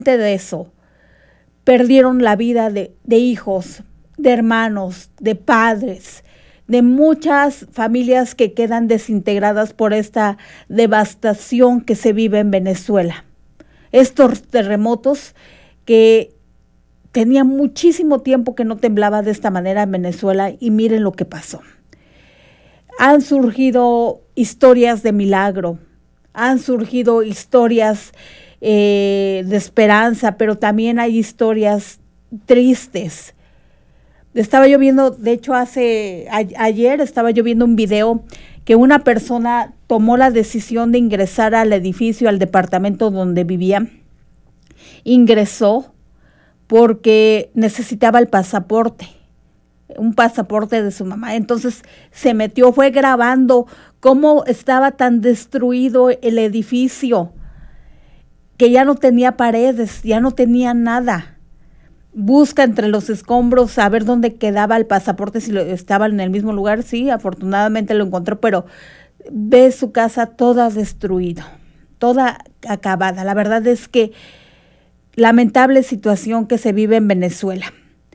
de eso, perdieron la vida de hijos, de hermanos, de padres, de muchas familias que quedan desintegradas por esta devastación que se vive en Venezuela. Estos terremotos que tenía muchísimo tiempo que no temblaba de esta manera en Venezuela y miren lo que pasó. Han surgido historias de milagro, han surgido historias de esperanza, pero también hay historias tristes. Estaba yo viendo, de hecho ayer estaba yo viendo un video que una persona tomó la decisión de ingresar al edificio, al departamento donde vivía. Ingresó porque necesitaba el pasaporte, un pasaporte de su mamá. Entonces se metió, fue grabando cómo estaba tan destruido el edificio, que ya no tenía paredes, ya no tenía nada. Busca entre los escombros a ver dónde quedaba el pasaporte, si estaba en el mismo lugar. Sí, afortunadamente lo encontró, pero ve su casa toda destruida, toda acabada. La verdad es que lamentable situación que se vive en Venezuela.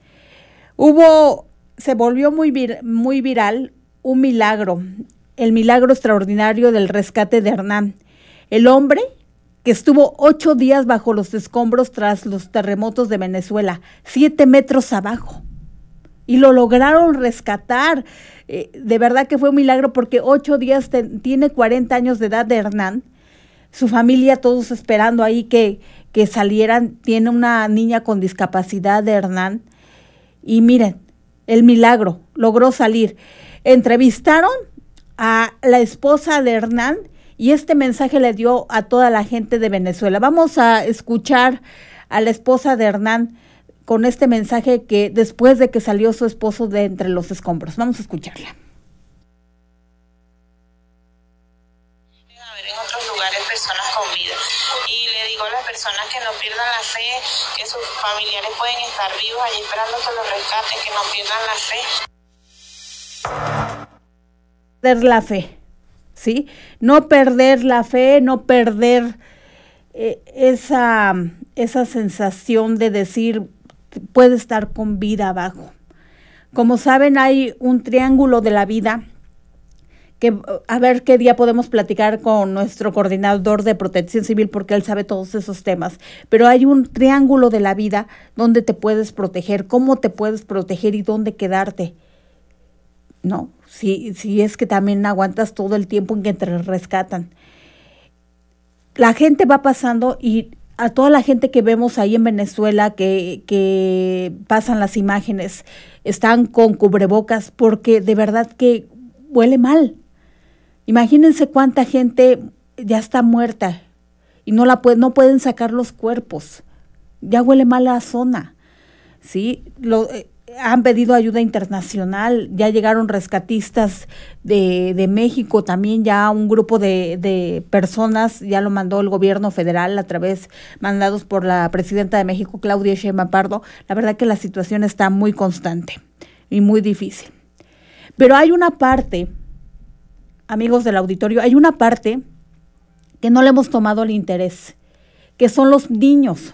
Se volvió muy viral un milagro, el milagro extraordinario del rescate de Hernán, el hombre que estuvo 8 días bajo los escombros tras los terremotos de Venezuela, 7 metros abajo, y lo lograron rescatar. De verdad que fue un milagro, porque 8 días, tiene 40 años de edad de Hernán, su familia todos esperando ahí que salieran. Tiene una niña con discapacidad de Hernán, y miren, el milagro, logró salir. Entrevistaron a la esposa de Hernán, y este mensaje le dio a toda la gente de Venezuela. Vamos a escuchar a la esposa de Hernán con este mensaje, que después de que salió su esposo de entre los escombros. Vamos a escucharla. En otros lugares personas con vida, y le digo a las personas que no pierdan la fe, que sus familiares pueden estar vivos allí esperando que los rescaten, que no pierdan la fe. Perder la fe, ¿sí? No perder la fe, no perder esa sensación de decir, puede estar con vida abajo. Como saben, hay un triángulo de la vida, que a ver qué día podemos platicar con nuestro coordinador de Protección Civil, porque él sabe todos esos temas. Pero hay un triángulo de la vida donde te puedes proteger, cómo te puedes proteger y dónde quedarte. No, si es que también aguantas todo el tiempo en que te rescatan. La gente va pasando, y a toda la gente que vemos ahí en Venezuela que pasan las imágenes, están con cubrebocas, porque de verdad que huele mal. Imagínense cuánta gente ya está muerta y no pueden sacar los cuerpos. Ya huele mal la zona, ¿sí? Han pedido ayuda internacional, ya llegaron rescatistas de México, también ya un grupo de personas, ya lo mandó el gobierno federal a través, mandados por la presidenta de México, Claudia Sheinbaum Pardo. La verdad que la situación está muy constante y muy difícil. Pero hay una parte, amigos del auditorio, hay una parte que no le hemos tomado el interés, que son los niños.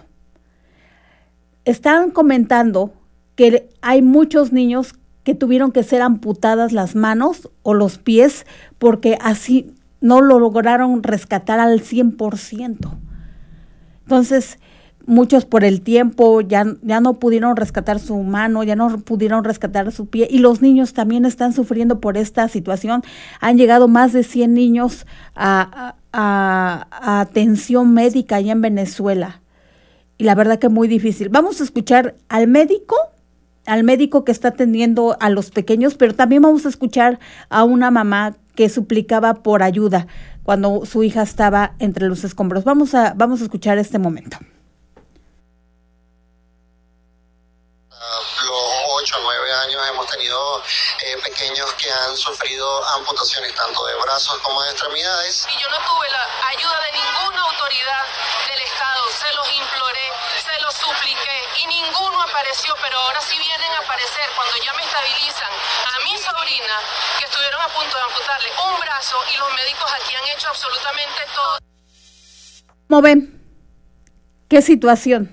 Están comentando que hay muchos niños que tuvieron que ser amputadas las manos o los pies, porque así no lo lograron rescatar al 100%. Entonces, muchos por el tiempo ya no pudieron rescatar su mano, ya no pudieron rescatar su pie, y los niños también están sufriendo por esta situación. Han llegado más de 100 niños a atención médica allá en Venezuela, y la verdad que muy difícil. Vamos a escuchar al médico que está atendiendo a los pequeños, pero también vamos a escuchar a una mamá que suplicaba por ayuda cuando su hija estaba entre los escombros. Vamos a escuchar este momento. Los 8 o 9 años hemos tenido pequeños que han sufrido amputaciones tanto de brazos como de extremidades. Y yo no tuve la ayuda de ninguna autoridad del Estado, se los imploré, se los supliqué y ninguno apareció, pero ahora sí vienen a aparecer cuando ya me estabilizan a mi sobrina, que estuvieron a punto de amputarle un brazo, y los médicos aquí han hecho absolutamente todo. Como ven, ¿Qué situación?